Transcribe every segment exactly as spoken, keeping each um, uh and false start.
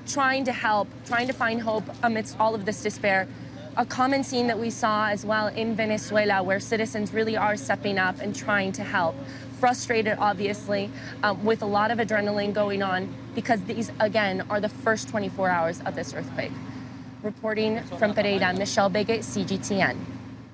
trying to help, trying to find hope amidst all of this despair. A common scene that we saw as well in Venezuela, where citizens really are stepping up and trying to help. Frustrated, obviously, um, with a lot of adrenaline going on, because these, again, are the first twenty-four hours of this earthquake. Reporting from Pereira, Michelle Begue, C G T N.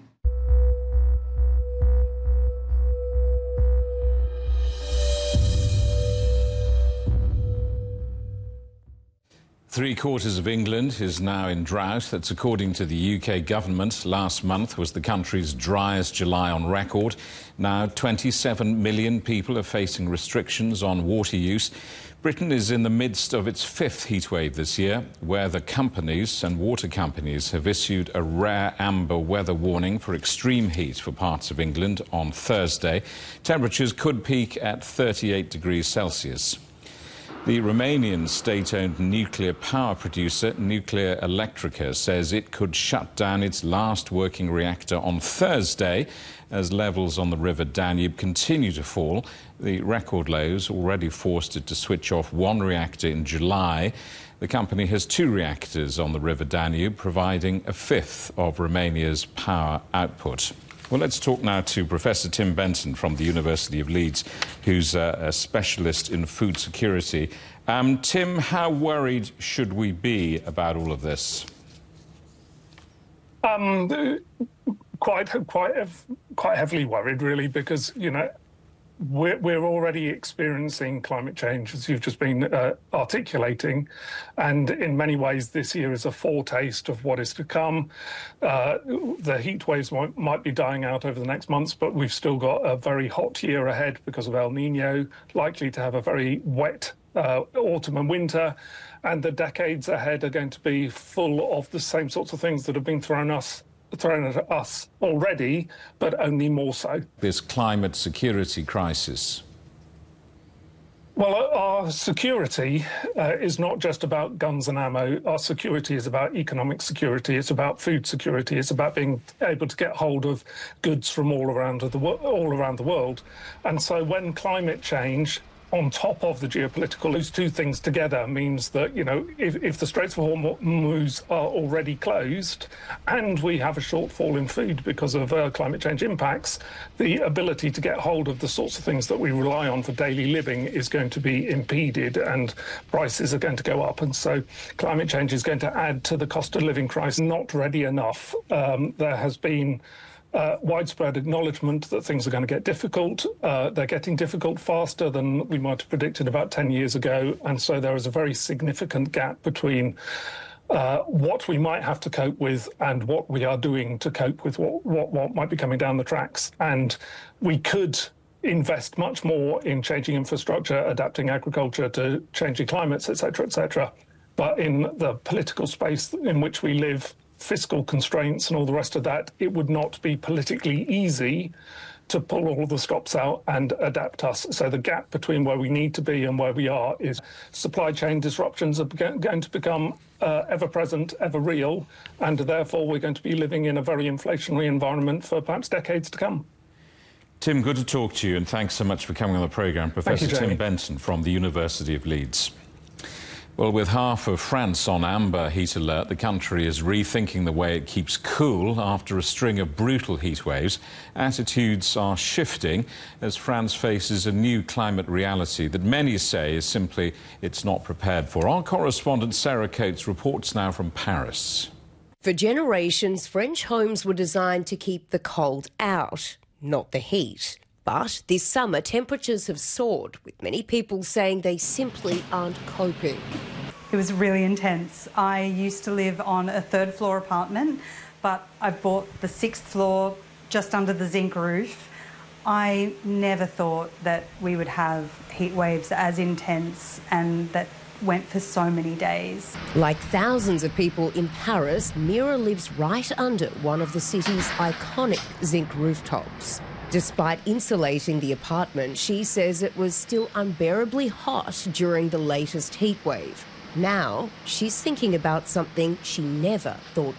Three quarters of England is now in drought. That's according to the U K government. Last month was the country's driest July on record. Now twenty-seven million people are facing restrictions on water use. Britain is in the midst of its fifth heatwave this year, where the companies and water companies have issued a rare amber weather warning for extreme heat for parts of England on Thursday. Temperatures could peak at thirty-eight degrees Celsius. The Romanian state-owned nuclear power producer, Nuclear Electrica, says it could shut down its last working reactor on Thursday as levels on the River Danube continue to fall. The record lows already forced it to switch off one reactor in July. The company has two reactors on the River Danube, providing a fifth of Romania's power output. Well, let's talk now to Professor Tim Benson from the University of Leeds, who's a, a specialist in food security. Um, Tim, how worried should we be about all of this? Um, quite, quite, quite heavily worried, really, because, you know, We're, we're already experiencing climate change, as you've just been uh, articulating, and in many ways this year is a foretaste of what is to come. Uh, the heat waves might, might be dying out over the next months, but we've still got a very hot year ahead because of El Nino, likely to have a very wet uh, autumn and winter, and the decades ahead are going to be full of the same sorts of things that have been thrown us thrown at us already, but only more so. This climate security crisis. Well, our security uh, is not just about guns and ammo. Our security is about economic security. It's about food security. It's about being able to get hold of goods from all around the all around the world. And so, when climate change, on top of the geopolitical, those two things together means that, you know, if, if the Straits of Hormuz are already closed and we have a shortfall in food because of uh, climate change impacts, the ability to get hold of the sorts of things that we rely on for daily living is going to be impeded, and prices are going to go up. And so climate change is going to add to the cost of living crisis. Not ready enough. Um, there has been Uh, widespread acknowledgement that things are going to get difficult. Uh, they're getting difficult faster than we might have predicted about ten years ago. And so there is a very significant gap between uh, what we might have to cope with and what we are doing to cope with what, what, what might be coming down the tracks. And we could invest much more in changing infrastructure, adapting agriculture to changing climates, et cetera, et cetera. But in the political space in which we live, fiscal constraints and all the rest of that, it would not be politically easy to pull all the stops out and adapt us. So the gap between where we need to be and where we are is supply chain disruptions are going to become uh, ever-present, ever-real, and therefore we're going to be living in a very inflationary environment for perhaps decades to come. Tim, good to talk to you, and thanks so much for coming on the programme. Professor you, Tim Benson from the University of Leeds. Well, with half of France on amber heat alert, the country is rethinking the way it keeps cool after a string of brutal heat waves. Attitudes are shifting as France faces a new climate reality that many say is simply it's not prepared for. Our correspondent Sarah Coates reports now from Paris. For generations, French homes were designed to keep the cold out, not the heat. But this summer, temperatures have soared, with many people saying they simply aren't coping. It was really intense. I used to live on a third floor apartment, but I bought the sixth floor just under the zinc roof. I never thought that we would have heat waves as intense and that went for so many days. Like thousands of people in Paris, Mira lives right under one of the city's iconic zinc rooftops. Despite insulating the apartment, she says it was still unbearably hot during the latest heat wave. Now, she's thinking about something she never thought